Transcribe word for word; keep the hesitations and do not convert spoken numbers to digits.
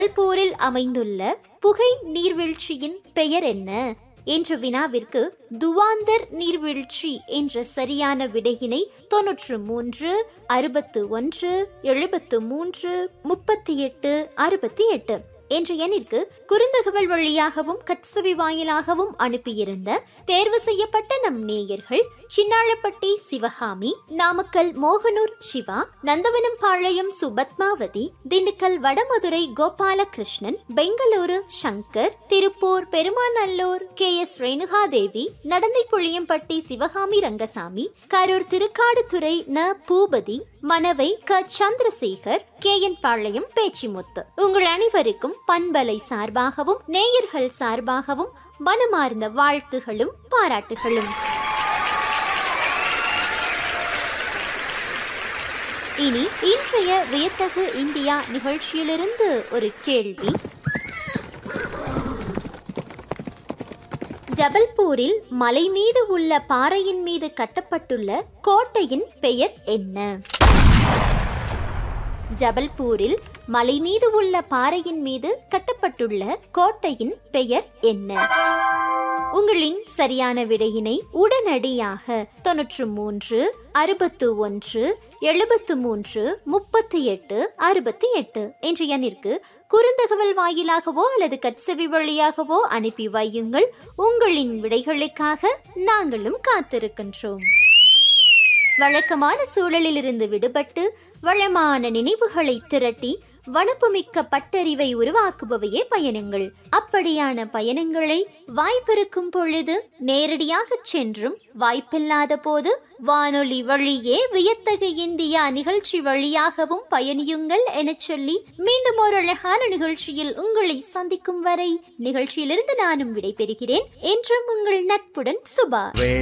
ஜபல்பூரில் அமைந்துள்ள புகை நீர்வீழ்ச்சியின் பெயர் என்ன என்ற வினாவிற்கு துவாந்தர் நீர்வீழ்ச்சி என்ற சரியான விடையினை தொன்னூற்று மூன்று அறுபத்து ஒன்று எழுபத்து மூன்று முப்பத்தி எட்டு அறுபத்தி எட்டு என்ற எண்ணிற்கு குறுந்தகவல் வழியாகவும் கட்சவி வாயிலாகவும் அனுப்பியிருந்த தேர்வு செய்யப்பட்ட நம் நேயர்கள் சின்னாளப்பட்டி சிவகாமி, நாமக்கல் மோகனூர் சிவா, நந்தவனம் பாளையம் சுபத்மாவதி, திண்டுக்கல் வடமதுரை கோபாலகிருஷ்ணன், பெங்களூரு சங்கர், திருப்பூர் பெருமாநல்லூர் கே எஸ் ரேணுகாதேவி, நடந்தை புளியம்பட்டி சிவகாமி ரங்கசாமி, கரூர் திருக்காடுதுறை ந பூபதி, மணவை க சந்திரசேகர், கே என் பாளையம் பேச்சிமுத்து. உங்கள் அனைவருக்கும் பண்பலை சார்பாகவும் நேயர்கள் சார்பாகவும் மனமார்ந்த வாழ்த்துகளும் பாராட்டுகளும். இனி இன்றைய வியத்தகு இந்தியா நிகழ்ச்சியிலிருந்து ஒரு கேள்வி. ஜபல்பூரில் மலை மீது உள்ள பாறையின் மீது கட்டப்பட்டுள்ள கோட்டையின் பெயர் என்ன? ஜபல்பூரில் மலை மீது உள்ள பாறையின் மீது கட்டப்பட்டுள்ள கோட்டையின் பெயர் என்ன? உங்களின் சரியான விடையினை உடனடியாக தொன்னூற்று மூன்று அறுபத்து ஒன்று எழுபத்து மூன்று முப்பத்தி எட்டு அறுபத்தி எட்டு என்ற எண்ணிற்கு குறுந்தகவல் வாயிலாகவோ அல்லது கட்செவி வழியாகவோ அனுப்பி வையுங்கள். உங்களின் விடைகளுக்காக நாங்களும் காத்திருக்கின்றோம். வழக்கமான சூழலில் இருந்து விடுபட்டு வளமான நினைவுகளை திரட்டி வனப்புமிக்க பட்டறிவை உருவாக்குபவையே பயணங்கள். அப்படியான பயணங்களை வாய்ப்பிருக்கும் பொழுது நேரடியாக சென்றும், வாய்ப்பில்லாத போது வானொலி வழியே வியத்தகு இந்தியா நிகழ்ச்சி வழியாகவும் பயணியுங்கள் என சொல்லி மீண்டும் ஒரு அழகான நிகழ்ச்சியில் உங்களை சந்திக்கும் வரை நிகழ்ச்சியிலிருந்து நானும் விடைபெறுகிறேன். என்றும் உங்கள் நட்புடன் சுபா.